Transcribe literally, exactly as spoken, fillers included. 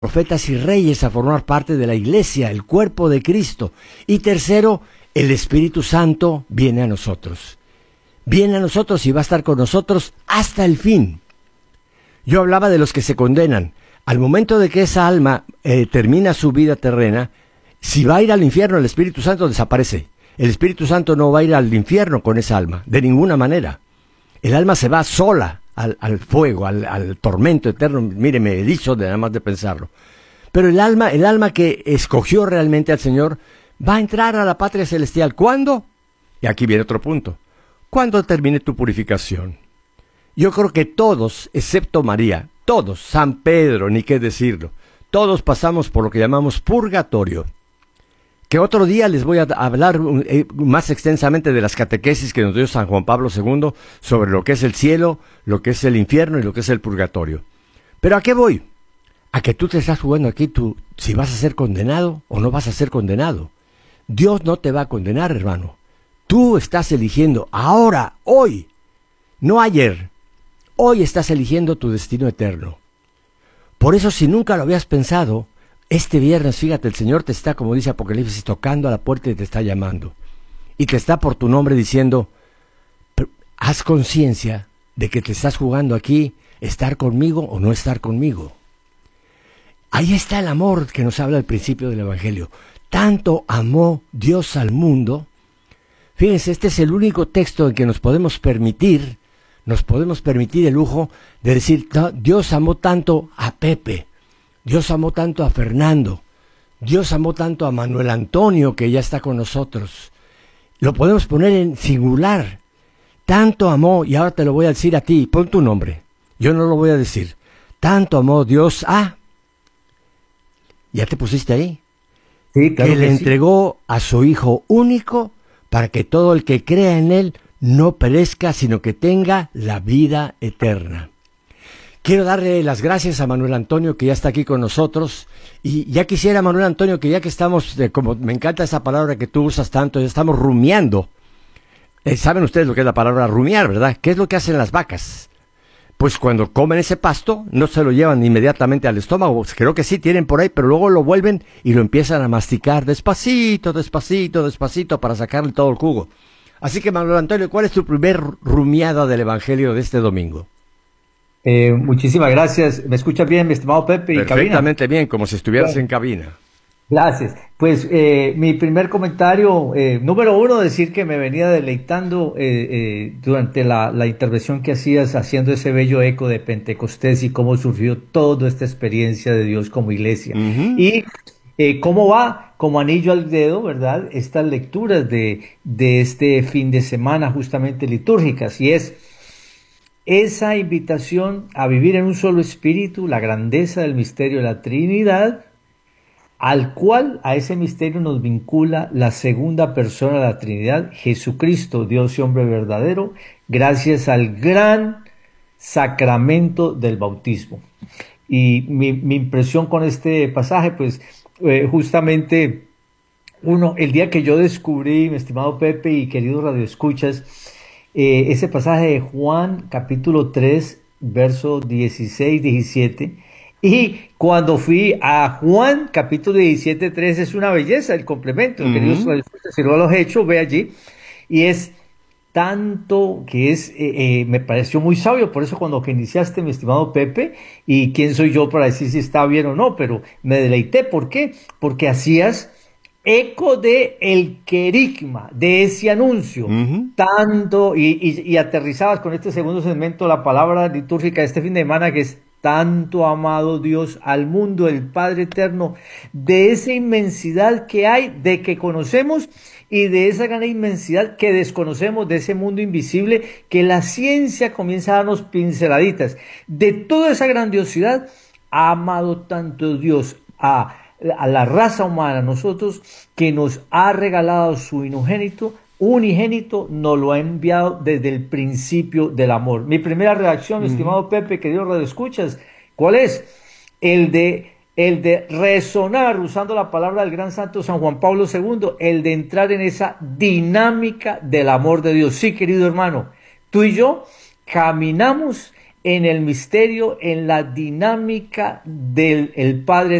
profetas y reyes a formar parte de la iglesia, el cuerpo de Cristo. Y tercero, el Espíritu Santo viene a nosotros. Viene a nosotros y va a estar con nosotros hasta el fin. Yo hablaba de los que se condenan. Al momento de que esa alma eh, termina su vida terrena, si va a ir al infierno, el Espíritu Santo desaparece. El Espíritu Santo no va a ir al infierno con esa alma, de ninguna manera. El alma se va sola al, al fuego, al, al tormento eterno. Mire, me he dicho de nada más de pensarlo. Pero el alma, el alma que escogió realmente al Señor, va a entrar a la patria celestial. ¿Cuándo? Y aquí viene otro punto. ¿Cuándo termine tu purificación? Yo creo que todos, excepto María, todos, San Pedro, ni qué decirlo, todos pasamos por lo que llamamos purgatorio. Que otro día les voy a hablar eh, más extensamente de las catequesis que nos dio San Juan Pablo segundo sobre lo que es el cielo, lo que es el infierno y lo que es el purgatorio. ¿Pero a qué voy? A que tú te estás jugando aquí tú, si vas a ser condenado o no vas a ser condenado. Dios no te va a condenar, hermano. Tú estás eligiendo ahora, hoy, no ayer. Hoy estás eligiendo tu destino eterno. Por eso, si nunca lo habías pensado, este viernes, fíjate, el Señor te está, como dice Apocalipsis, tocando a la puerta y te está llamando. Y te está por tu nombre diciendo, haz conciencia de que te estás jugando aquí, estar conmigo o no estar conmigo. Ahí está el amor que nos habla al principio del Evangelio. Tanto amó Dios al mundo. Fíjense, este es el único texto en que nos podemos permitir, nos podemos permitir el lujo de decir, no, Dios amó tanto a Pepe. Dios amó tanto a Fernando, Dios amó tanto a Manuel Antonio, que ya está con nosotros. Lo podemos poner en singular. Tanto amó, y ahora te lo voy a decir a ti, pon tu nombre. Yo no lo voy a decir. Tanto amó Dios a... ¿Ya te pusiste ahí? Sí, claro que le que sí. entregó a su Hijo único para que todo el que crea en Él no perezca, sino que tenga la vida eterna. Quiero darle las gracias a Manuel Antonio, que ya está aquí con nosotros, y ya quisiera, Manuel Antonio, que ya que estamos, eh, como me encanta esa palabra que tú usas tanto, ya estamos rumiando. Eh, ¿Saben ustedes lo que es la palabra rumiar, verdad? ¿Qué es lo que hacen las vacas? Pues cuando comen ese pasto, no se lo llevan inmediatamente al estómago, creo que sí tienen por ahí, pero luego lo vuelven y lo empiezan a masticar despacito, despacito, despacito, para sacarle todo el jugo. Así que, Manuel Antonio, ¿cuál es tu primer rumiada del Evangelio de este domingo? Eh, muchísimas gracias. ¿Me escuchas bien, mi estimado Pepe y cabina? Perfectamente bien, como si estuvieras Bueno, en cabina. gracias. Pues eh, mi primer comentario, eh, número uno, decir que me venía deleitando eh, eh, durante la, la intervención que hacías, haciendo ese bello eco de Pentecostés y cómo surgió toda esta experiencia de Dios como iglesia. Ujú. Y eh, cómo va como anillo al dedo, ¿verdad? Estas lecturas de, de este fin de semana justamente litúrgicas. Y es esa invitación a vivir en un solo espíritu, la grandeza del misterio de la Trinidad, al cual a ese misterio nos vincula la segunda persona de la Trinidad, Jesucristo, Dios y hombre verdadero, gracias al gran sacramento del bautismo. Y mi, mi impresión con este pasaje, pues eh, justamente uno, el día que yo descubrí, mi estimado Pepe y queridos radioescuchas, eh, ese pasaje de Juan capítulo tres, verso dieciséis, diecisiete, y cuando fui a Juan capítulo diecisiete, tres, es una belleza el complemento, queridos Ujú. radioescuchas, si no lo he hecho, ve allí, y es tanto que es, eh, eh, me pareció muy sabio, por eso cuando que iniciaste, mi estimado Pepe, y quién soy yo para decir si está bien o no, pero me deleité, ¿por qué? Porque hacías eco de el querigma, de ese anuncio, Ujú. tanto, y, y, y aterrizabas con este segundo segmento la palabra litúrgica de este fin de semana, que es tanto amado Dios al mundo, el Padre Eterno, de esa inmensidad que hay, de que conocemos, y de esa gran inmensidad que desconocemos, de ese mundo invisible, que la ciencia comienza a darnos pinceladitas. De toda esa grandiosidad, ha amado tanto Dios a, a la raza humana, a nosotros, que nos ha regalado su unigénito, unigénito, nos lo ha enviado desde el principio del amor. Mi primera reacción, Ujú. estimado Pepe, querido Radio Escuchas, ¿cuál es? El de el de resonar, usando la palabra del gran santo San Juan Pablo segundo, el de entrar en esa dinámica del amor de Dios. Sí, querido hermano, tú y yo caminamos en el misterio, en la dinámica del el Padre